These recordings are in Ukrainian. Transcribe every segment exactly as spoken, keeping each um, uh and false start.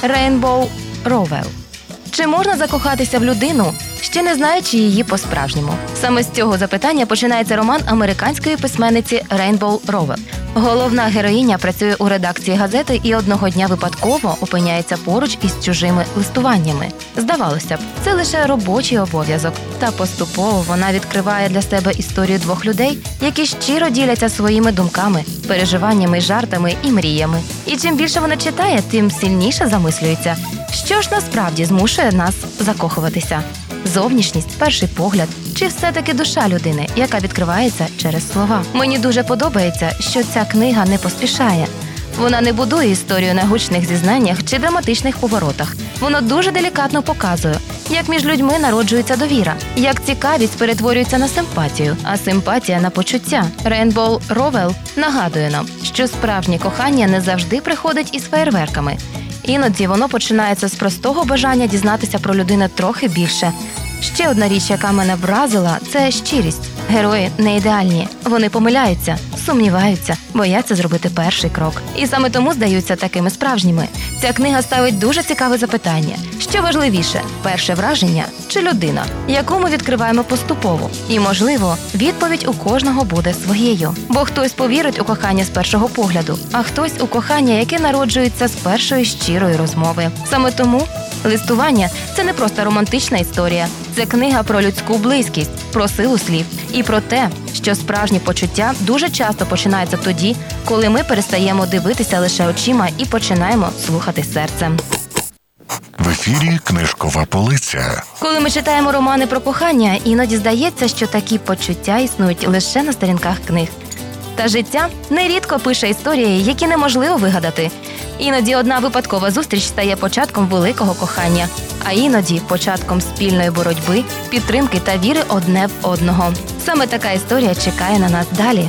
Рейнбоу Ровел. Чи можна закохатися в людину, ще не знаючи її по-справжньому? Саме з цього запитання починається роман американської письменниці Рейнбоу Ровел. Головна героїня працює у редакції газети і одного дня випадково опиняється поруч із чужими листуваннями. Здавалося б, це лише робочий обов'язок. Та поступово вона відкриває для себе історію двох людей, які щиро діляться своїми думками, переживаннями, жартами і мріями. І чим більше вона читає, тим сильніше замислюється, що ж насправді змушує нас закохуватися. Зовнішність, перший погляд, чи все-таки душа людини, яка відкривається через слова. Мені дуже подобається, що ця книга не поспішає. Вона не будує історію на гучних зізнаннях чи драматичних поворотах. Воно дуже делікатно показує, як між людьми народжується довіра, як цікавість перетворюється на симпатію, а симпатія – на почуття. Рейнбоу Ровел нагадує нам, що справжнє кохання не завжди приходить із феєрверками. Іноді воно починається з простого бажання дізнатися про людину трохи більше. Ще одна річ, яка мене вразила – це щирість. Герої не ідеальні. Вони помиляються, сумніваються, бояться зробити перший крок. І саме тому здаються такими справжніми. Ця книга ставить дуже цікаве запитання. Що важливіше – перше враження чи людина, яку ми відкриваємо поступово? І, можливо, відповідь у кожного буде своєю. Бо хтось повірить у кохання з першого погляду, а хтось у кохання, яке народжується з першої щирої розмови. Саме тому листування – це не просто романтична історія. Це книга про людську близькість, про силу слів і про те, що справжні почуття дуже часто починаються тоді, коли ми перестаємо дивитися лише очима і починаємо слухати серцем. В ефірі «Книжкова полиця». Коли ми читаємо романи про кохання, іноді здається, що такі почуття існують лише на сторінках книг. Та життя нерідко пише історії, які неможливо вигадати. Іноді одна випадкова зустріч стає початком великого кохання, а іноді початком спільної боротьби, підтримки та віри одне в одного. Саме така історія чекає на нас далі.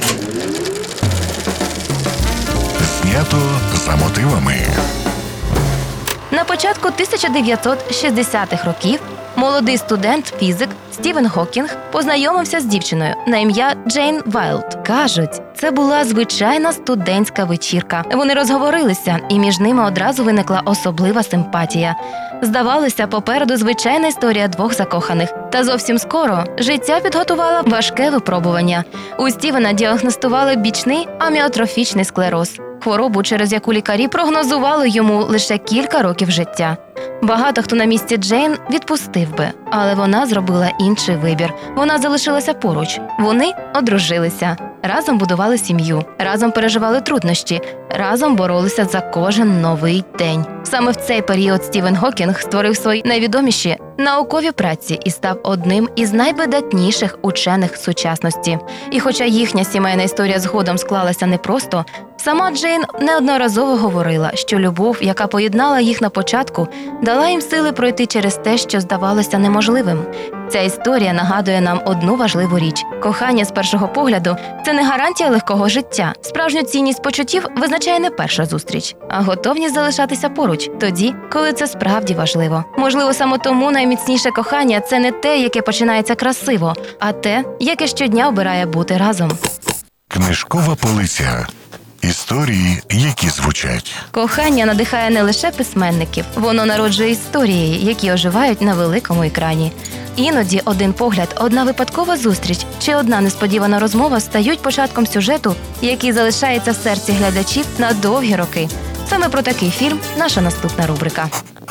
Знято за мотивами. На початку тисяча дев'ятсот шістдесятих років молодий студент-фізик Стівен Хокінг познайомився з дівчиною на ім'я Джейн Вайлд. Кажуть, це була звичайна студентська вечірка. Вони розговорилися, і між ними одразу виникла особлива симпатія. Здавалося, попереду звичайна історія двох закоханих. Та зовсім скоро життя підготувало важке випробування. У Стівена діагностували бічний аміотрофічний склероз. Хворобу, через яку лікарі прогнозували йому лише кілька років життя. Багато хто на місці Джейн відпустив би, але вона зробила інший вибір. Вона залишилася поруч. Вони одружилися. Разом будували сім'ю, разом переживали труднощі, разом боролися за кожен новий день. Саме в цей період Стівен Хокінг створив свої найвідоміші наукові праці і став одним із найвидатніших учених сучасності. І хоча їхня сімейна історія згодом склалася непросто, сама Джейн неодноразово говорила, що любов, яка поєднала їх на початку, дала їм сили пройти через те, що здавалося неможливим. Ця історія нагадує нам одну важливу річ. Кохання з першого погляду – це не гарантія легкого життя. Справжню цінність почуттів визначає не перша зустріч, а готовність залишатися поруч тоді, коли це справді важливо. Можливо, саме тому найміцніше кохання – це не те, яке починається красиво, а те, яке щодня обирає бути разом. Книжкова полиця. Історії, які звучать. Кохання надихає не лише письменників. Воно народжує історії, які оживають на великому екрані. Іноді один погляд, одна випадкова зустріч чи одна несподівана розмова стають початком сюжету, який залишається в серці глядачів на довгі роки. Саме про такий фільм наша наступна рубрика.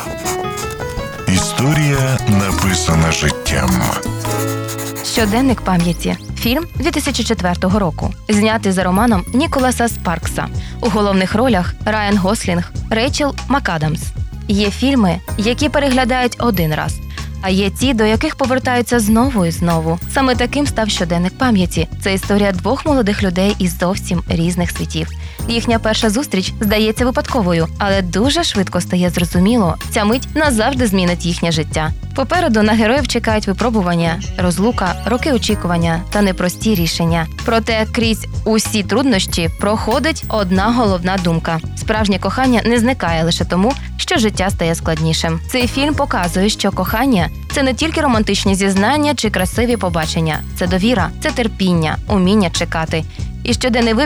Історія, написана життям. «Щоденник пам'яті» – фільм дві тисячі четвертого року, знятий за романом Ніколаса Спаркса. У головних ролях Райан Гослінг, Рейчел МакАдамс. Є фільми, які переглядають один раз, а є ті, до яких повертаються знову і знову. Саме таким став «Щоденник пам'яті». Це історія двох молодих людей із зовсім різних світів. Їхня перша зустріч здається випадковою, але дуже швидко стає зрозуміло, ця мить назавжди змінить їхнє життя. Попереду на героїв чекають випробування, розлука, роки очікування та непрості рішення. Проте крізь усі труднощі проходить одна головна думка. Справжнє кохання не зникає лише тому, що життя стає складнішим. Цей фільм показує, що кохання – це не тільки романтичні зізнання чи красиві побачення. Це довіра, це терпіння, уміння чекати. І щоденний вибір